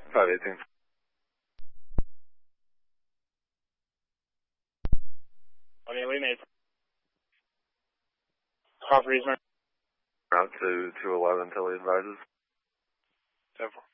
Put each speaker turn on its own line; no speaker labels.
518.
Okay, we made Crawford Eastman.
Route to 211 till he advises.
10-4.